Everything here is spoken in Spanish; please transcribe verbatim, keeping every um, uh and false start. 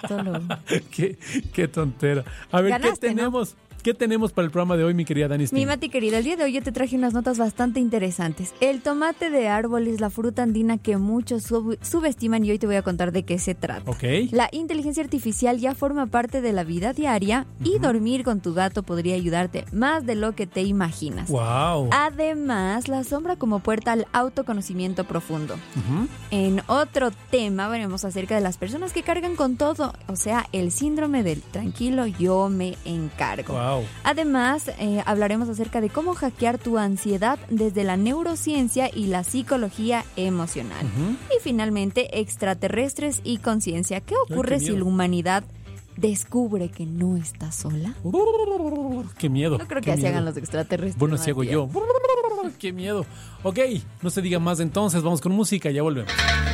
Solo. qué, qué tontera. A ver, Ganaste, ¿qué tenemos? ¿No? ¿Qué tenemos para el programa de hoy, mi querida Dani Steen? Mi Mati querida, el día de hoy yo te traje unas notas bastante interesantes. El tomate de árbol es la fruta andina que muchos sub- subestiman y hoy te voy a contar de qué se trata. Ok. La inteligencia artificial ya forma parte de la vida diaria y uh-huh. dormir con tu gato podría ayudarte más de lo que te imaginas. Wow. Además, la sombra como puerta al autoconocimiento profundo. Uh-huh. En otro tema veremos acerca de las personas que cargan con todo, o sea, el síndrome del tranquilo yo me encargo. Wow. Además, eh, hablaremos acerca de cómo hackear tu ansiedad desde la neurociencia y la psicología emocional. Uh-huh. Y finalmente, extraterrestres y conciencia. ¿Qué ocurre Ay, qué si la humanidad descubre que no está sola? Uh, ¡Qué miedo! No creo qué que así miedo. hagan los extraterrestres. Bueno, si hago yo. ¡Qué miedo! Ok, no se diga más entonces, vamos con música, ya volvemos.